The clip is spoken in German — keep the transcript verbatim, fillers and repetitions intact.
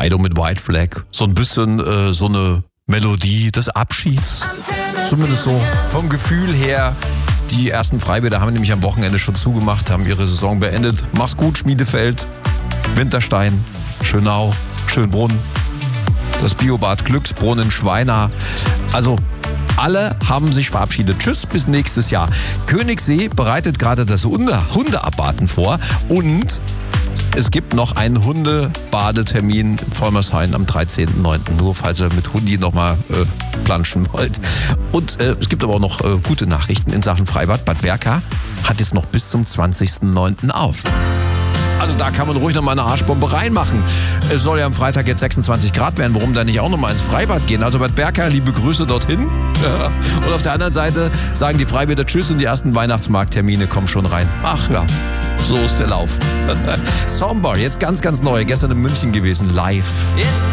Dido mit White Flag. So ein bisschen äh, so eine Melodie des Abschieds. Zumindest so vom Gefühl her. Die ersten Freibäder haben nämlich am Wochenende schon zugemacht, haben ihre Saison beendet. Mach's gut, Schmiedefeld, Winterstein, Schönau, Schönbrunn, das Biobad Glücksbrunnen, Schweina. Also alle haben sich verabschiedet. Tschüss, bis nächstes Jahr. Königssee bereitet gerade das Hunde- Hundeabbaden vor und es gibt noch einen Hundebadetermin in Vollmershain am dreizehnten neunten Nur falls ihr mit Hundi nochmal äh, planschen wollt. Und äh, es gibt aber auch noch äh, gute Nachrichten in Sachen Freibad. Bad Berka hat jetzt noch bis zum zwanzigsten neunten auf. Also da kann man ruhig noch mal eine Arschbombe reinmachen. Es soll ja am Freitag jetzt sechsundzwanzig Grad werden. Warum da nicht auch noch mal ins Freibad gehen? Also Bad Berka, liebe Grüße dorthin. Ja. Und auf der anderen Seite sagen die Freibäder Tschüss und die ersten Weihnachtsmarkttermine kommen schon rein. Ach ja, so ist der Lauf. Somber, jetzt ganz, ganz neu. Gestern in München gewesen, live. It's